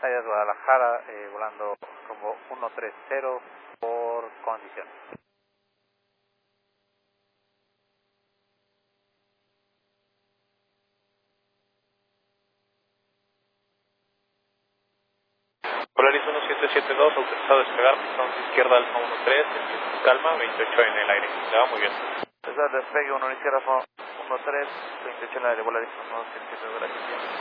Tallas Guadalajara, volando rumbo 130 por condición. Polaris 1772, autorizado a despegar, front izquierda Alfa 13, calma, 28 en el aire. Le va muy bien. Despegue 1 izquierda, 13, 28 en el aire, Polaris 1772, gracias.